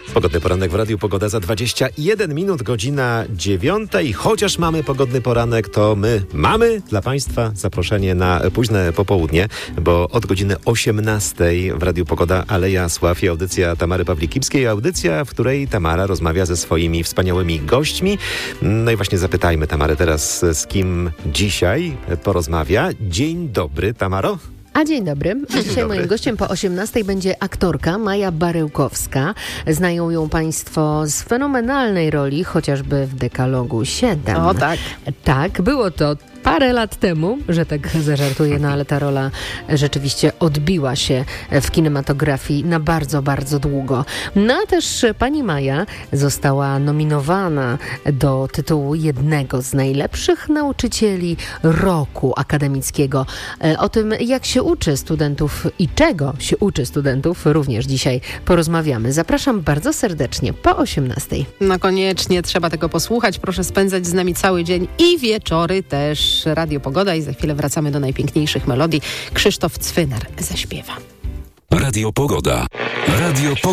Pogodny poranek w Radiu Pogoda za 21 minut, godzina 9. Chociaż mamy pogodny poranek, to my mamy dla Państwa zaproszenie na późne popołudnie, bo od godziny 18 w Radiu Pogoda Aleja Sław i audycja Tamary Pawlikipskiej. Audycja, w której Tamara rozmawia ze swoimi wspaniałymi gośćmi. No i właśnie zapytajmy Tamarę teraz, z kim dzisiaj porozmawia. Dzień dobry, Tamaro. A dzień dobry. Dzisiaj moim gościem po 18 będzie aktorka Maja Baryłkowska. Znają ją Państwo z fenomenalnej roli, chociażby w Dekalogu 7. O tak. Tak, było to parę lat temu, że tak zażartuję, no ale ta rola rzeczywiście odbiła się w kinematografii na bardzo, bardzo długo. No a też pani Maja została nominowana do tytułu jednego z najlepszych nauczycieli roku akademickiego. O tym, jak się uczy studentów i czego się uczy studentów, również dzisiaj porozmawiamy. Zapraszam bardzo serdecznie po 18. No koniecznie, trzeba tego posłuchać. Proszę spędzać z nami cały dzień i wieczory też. Radio Pogoda i za chwilę wracamy do najpiękniejszych melodii. Krzysztof Cwynar zaśpiewa. Radio Pogoda.